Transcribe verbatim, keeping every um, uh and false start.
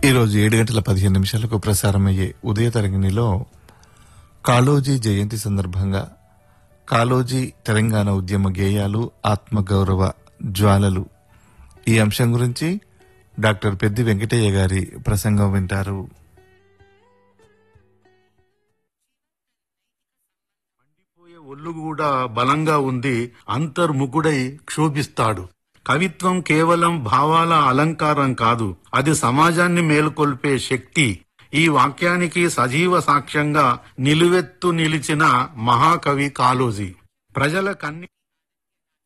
ఈరోజు ఏడు గంటల పదిహేను నిమిషాలకు ప్రసారమయ్యే ఉదయ తరంగిణిలో కాళోజీ జయంతి సందర్భంగా కాళోజీ తెలంగాణ ఉద్యమ గేయాలు ఆత్మగౌరవ జ్వాలలు ఈ అంశం గురించి డాక్టర్ పెద్ది వెంకటయ్య గారి ప్రసంగం వింటారు. ఒళ్ళు కూడా బలంగా ఉంది, అంతర్ముఖుడై క్షోభిస్తాడు. కవిత్వం కేవలం భావాల అలంకారం కాదు, అది సమాజాన్ని మేల్కొల్పే శక్తి. ఈ వాక్యానికి సజీవ సాక్ష్యంగా నిలువెత్తు నిలిచిన మహాకవి కాళోజీ. ప్రజల కన్ని